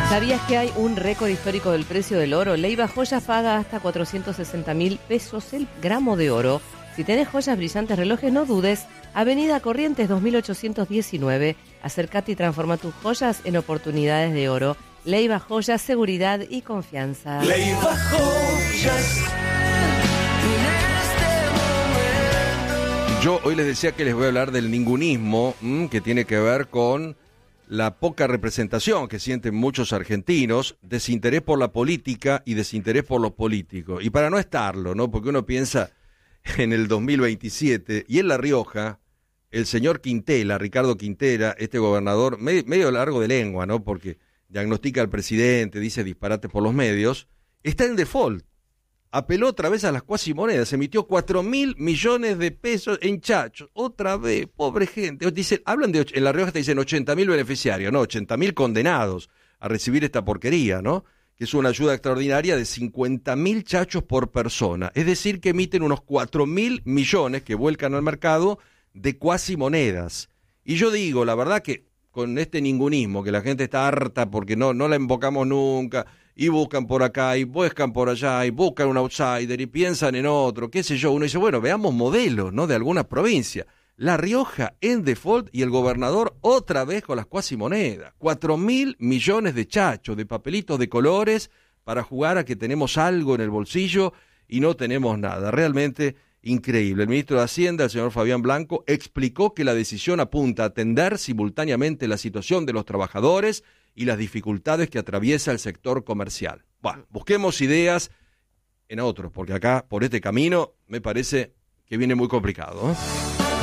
¿Sabías que hay un récord histórico del precio del oro? Leiva Joyas paga hasta 460.000 pesos el gramo de oro. Si tenés joyas, brillantes, relojes, no dudes. Avenida Corrientes 2819. Acércate y transforma tus joyas en oportunidades de oro. Leiva Joyas, seguridad y confianza. Leiva Joyas. Yo hoy les decía que les voy a hablar del ningunismo, que tiene que ver con la poca representación que sienten muchos argentinos, desinterés por la política y desinterés por los políticos. Y para no estarlo, ¿no? Porque uno piensa en el 2027 y en La Rioja, el señor Quintela, Ricardo Quintela, este gobernador, medio largo de lengua, ¿no? Porque diagnostica al presidente, dice disparate por los medios, está en default. Apeló otra vez a las cuasimonedas, emitió 4.000 millones de pesos en chachos, otra vez, pobre gente. Dicen, en La Rioja te dicen 80.000 beneficiarios, no, 80.000 condenados a recibir esta porquería, ¿no? Que es una ayuda extraordinaria de 50.000 chachos por persona. Es decir, que emiten unos 4.000 millones que vuelcan al mercado de cuasimonedas. Y yo digo, la verdad que con este ningunismo, que la gente está harta porque no la invocamos nunca, y buscan por acá, y buscan por allá, y buscan un outsider, y piensan en otro, qué sé yo. Uno dice, bueno, veamos modelos, ¿no?, de alguna provincia. La Rioja en default y el gobernador otra vez con las cuasimonedas. 4.000 millones de chachos, de papelitos de colores, para jugar a que tenemos algo en el bolsillo y no tenemos nada. Realmente increíble. El ministro de Hacienda, el señor Fabián Blanco, explicó que la decisión apunta a atender simultáneamente la situación de los trabajadores y las dificultades que atraviesa el sector comercial. Bueno, busquemos ideas en otros, porque acá, por este camino, me parece que viene muy complicado, ¿eh?